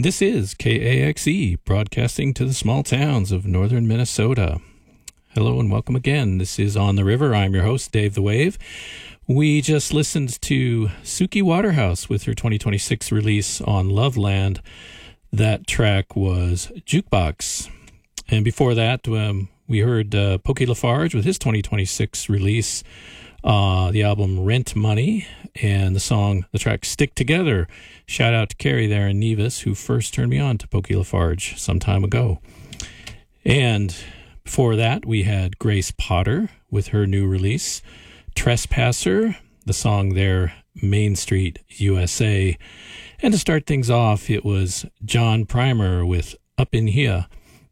This is KAXE, broadcasting to the small towns of northern Minnesota. Hello and welcome again. This is On the River. I'm your host, Dave the Wave. We just listened to Suki Waterhouse with her 2026 release on Loveland. That track was Jukebox. And before that, we heard Pokey Lafarge with his 2026 release, the album Rent Money, and the track Stick Together. Shout out to Carrie there in Nevis, who first turned me on to Pokey Lafarge some time ago. And before that, we had Grace Potter with her new release, Trespasser, the song there, Main Street, USA. And to start things off, it was John Primer with Up in Here.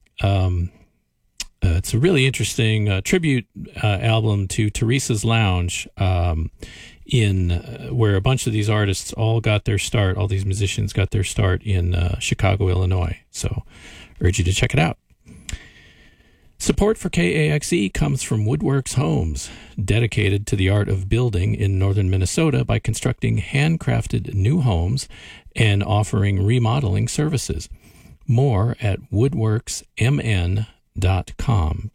It's a really interesting tribute album to Teresa's Lounge, where a bunch of these artists all got their start, all these musicians got their start in Chicago, Illinois. So I urge you to check it out. Support for KAXE comes from Woodworks Homes, dedicated to the art of building in northern Minnesota by constructing handcrafted new homes and offering remodeling services. More at woodworksmn.com.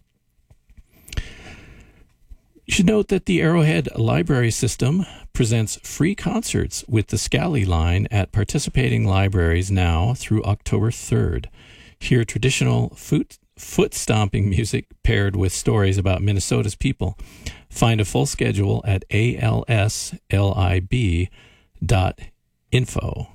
You should note that the Arrowhead Library System presents free concerts with the Scally Line at participating libraries now through October 3rd. Hear traditional foot-stomping music paired with stories about Minnesota's people. Find a full schedule at alslib.info.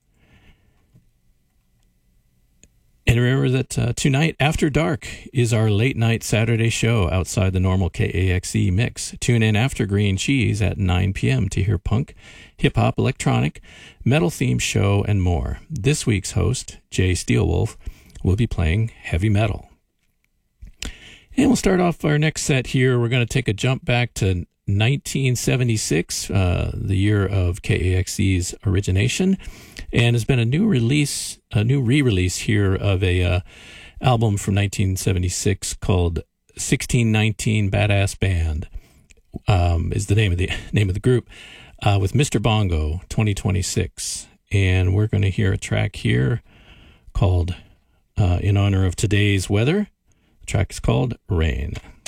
And remember that tonight, After Dark, is our late-night Saturday show outside the normal KAXE mix. Tune in after Green Cheese at 9 p.m. to hear punk, hip-hop, electronic, metal-themed show, and more. This week's host, Jay Steelwolf, will be playing heavy metal. And we'll start off our next set here. We're going to take a jump back to 1976, the year of KAXE's origination. And there's been a new re-release here of a album from 1976 called 1619 Badass Band, is the name of the group, with Mr. Bongo 2026. And we're going to hear a track here called In Honor of Today's Weather. The track is called Rain.